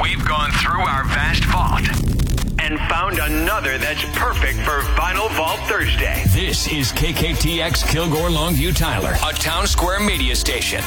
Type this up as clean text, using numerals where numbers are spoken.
We've gone through our vast vault and found another that's perfect for Vinyl Vault Thursday. This is KKTX Kilgore Longview Tyler, a Town Square media station.